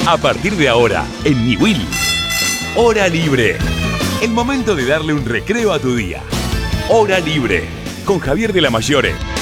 A partir de ahora, en Niwil. Hora Libre. El momento de darle un recreo a tu día. Hora Libre. Con Javier de la Mayore.